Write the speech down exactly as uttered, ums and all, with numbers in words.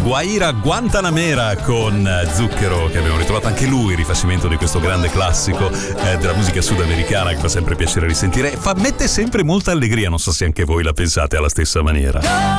Guaira Guantanamera con Zucchero, che abbiamo ritrovato anche lui, rifacimento di questo grande classico eh, della musica sudamericana, che fa sempre piacere risentire, fa, mette sempre molta allegria, non so se anche voi la pensate alla stessa maniera.